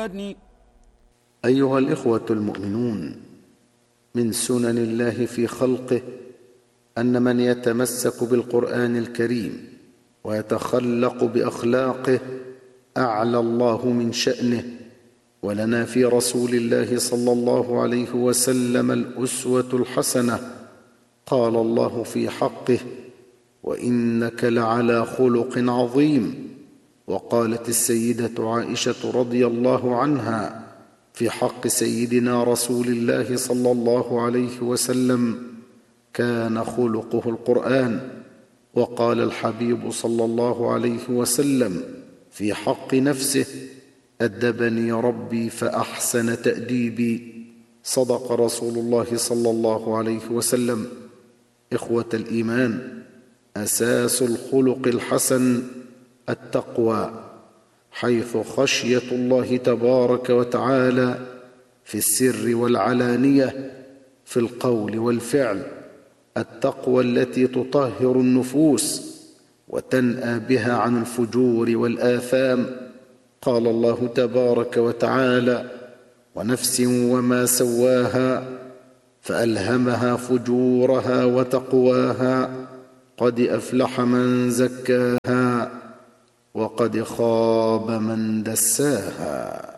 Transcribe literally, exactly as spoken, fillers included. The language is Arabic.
القرآن. أيها الإخوة المؤمنون، من سنن الله في خلقه أن من يتمسك بالقرآن الكريم ويتخلق بأخلاقه أعلى الله من شأنه. ولنا في رسول الله صلى الله عليه وسلم الأسوة الحسنة. قال الله في حقه: وإنك لعلى خلق عظيم. وقالت السيدة عائشة رضي الله عنها في حق سيدنا رسول الله صلى الله عليه وسلم: كان خلقه القرآن. وقال الحبيب صلى الله عليه وسلم في حق نفسه: أدبني ربي فأحسن تأديبي. صدق رسول الله صلى الله عليه وسلم. إخوة الإيمان، أساس الخلق الحسن التقوى، حيث خشية الله تبارك وتعالى في السر والعلانية، في القول والفعل. التقوى التي تطهر النفوس وتنأى بها عن الفجور والآثام. قال الله تبارك وتعالى: ونفس وما سواها فألهمها فجورها وتقواها قد أفلح من زكاها وقد خاب من دساها.